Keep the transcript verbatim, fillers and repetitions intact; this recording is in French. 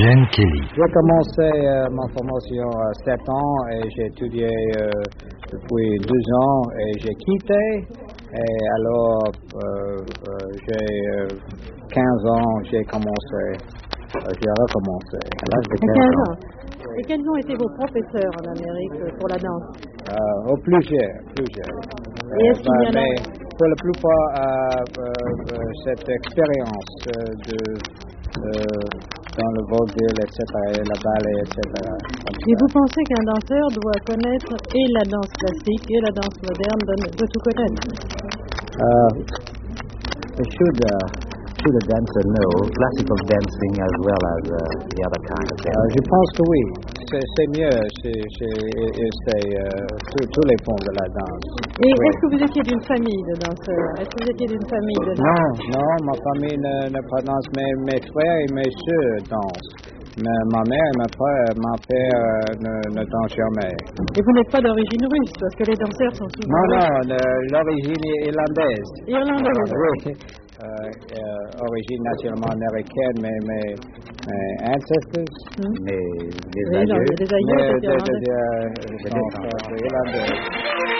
Gene Kelly. J'ai commencé euh, ma formation à sept ans et j'ai étudié euh, depuis deux ans et j'ai quitté. Et alors, euh, euh, j'ai euh, quinze ans, j'ai commencé, euh, j'ai recommencé à l'âge de quinze ans. Et quels ont été vos professeurs en Amérique pour la danse? Euh, au plusieurs, plusieurs. Et est-ce qu'il y en a? Mais pour la plupart, euh, euh, euh, cette expérience euh, de, euh, dans le vaudeville, et cetera, et la ballet, et cetera. Et vous pensez qu'un danseur doit connaître et la danse classique et la danse moderne, de, de tout connaître? Uh, should, uh, should a dancer know classical dancing as well as uh, the other kind of dancing? Euh, je pense que oui. C'est, c'est mieux, c'est, c'est, c'est euh, tous, tous les fonds de la danse. Et oui. Est-ce que vous étiez d'une famille de danseurs? Est-ce que vous étiez d'une famille de danseurs? Non, non, ma famille ne, ne pas danse, mais mes frères et mes soeurs dansent. Mais ma mère et ma père, ma père euh, ne, ne dansent jamais. Et vous n'êtes pas d'origine russe, parce que les danseurs sont souvent... Non, non, de, l'origine est irlandaise. Irlandaise. Oui. Euh, euh, origine naturellement américaine, mais mes, mes ancestors, hmm. mes, les oui, aïeux, les aïeux, les, les, les, les, les, les, les, les, les, les,